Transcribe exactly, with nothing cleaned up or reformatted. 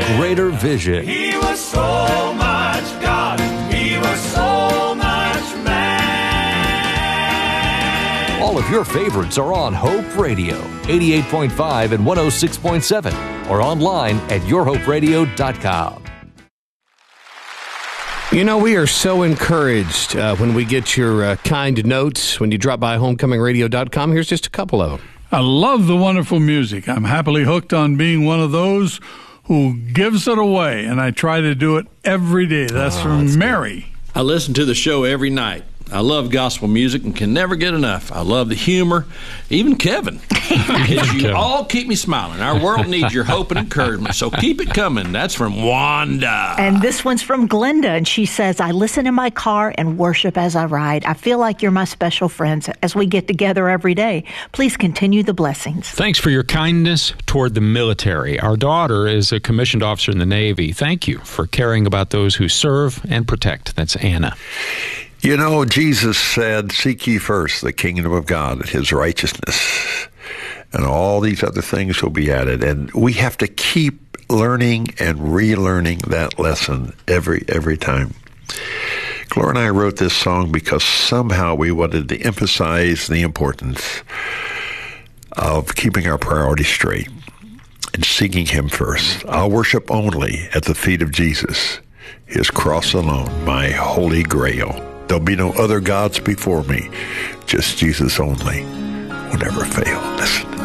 greater vision. He was so much God. He was so much man. All of your favorites are on Hope Radio, eighty-eight point five and one oh six point seven, or online at your hope radio dot com. You know, we are so encouraged uh, when we get your uh, kind notes when you drop by homecoming radio dot com. Here's just a couple of them. I love the wonderful music. I'm happily hooked on being one of those who gives it away, and I try to do it every day. That's oh, from that's Mary. Good. I listen to the show every night. I love gospel music and can never get enough. I love the humor, even Kevin. You all keep me smiling. Our world needs your hope and encouragement, so keep it coming. That's from Wanda. And this one's from Glenda, and she says, I listen in my car and worship as I ride. I feel like you're my special friends as we get together every day. Please continue the blessings. Thanks for your kindness toward the military. Our daughter is a commissioned officer in the Navy. Thank you for caring about those who serve and protect. That's Anna. You know, Jesus said, seek ye first the kingdom of God and his righteousness, and all these other things will be added. And we have to keep learning and relearning that lesson every every time. Gloria and I wrote this song because somehow we wanted to emphasize the importance of keeping our priorities straight and seeking him first. I'll worship only at the feet of Jesus, his cross alone, my holy grail. There'll be no other gods before me, just Jesus only will never fail. Listen.